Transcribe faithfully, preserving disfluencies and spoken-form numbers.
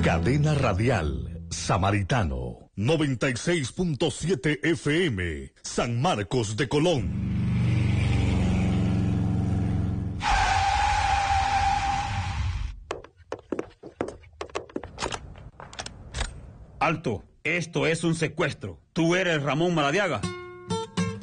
Cadena Radial Samaritano, noventa y seis punto siete F M, San Marcos de Colón. Alto, esto es un secuestro. ¿Tú eres Ramón Maradiaga?